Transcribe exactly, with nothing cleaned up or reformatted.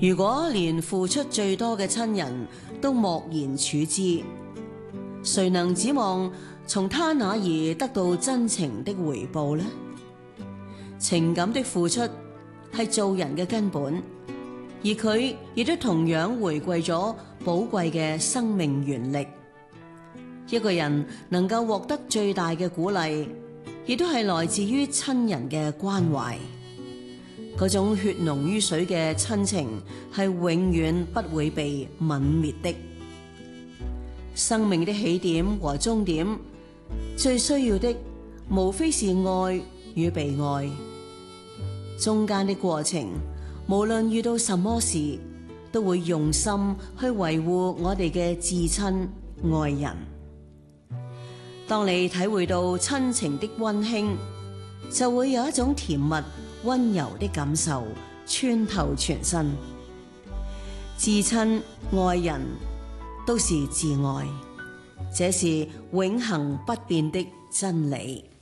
如果連付出最多嘅親人都漠然處之，誰能指望從他那兒得到真情的回報呢？情感的付出係做人嘅根本，而佢亦都同樣回饋咗寶貴嘅生命原力。一個人能夠獲得最大嘅鼓勵，亦都係來自於親人嘅關懷。嗰種血濃於水嘅親情係永遠不會被泯滅的。生命的起點和終點，最需要的無非是愛與被愛。中間的過程，無論遇到什麼事，都會用心去維護我哋嘅至親愛人。當你體會到親情的溫馨，就會有一種甜蜜溫柔的感受穿透全身。至親愛人都是至愛，這是永恆不變的真理。